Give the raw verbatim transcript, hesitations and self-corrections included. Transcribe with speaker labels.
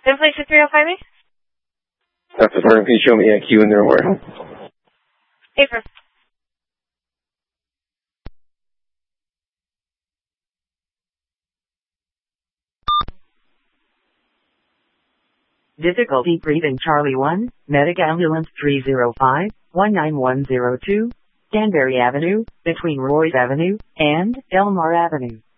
Speaker 1: Then place at three oh five eight.
Speaker 2: That's the firm. Can you show me a queue in their warehouse?
Speaker 1: April.
Speaker 3: Difficulty breathing Charlie one, Medic Ambulance three oh five, one nine one zero two, Danbury Avenue, between Royce Avenue and Elmore Avenue.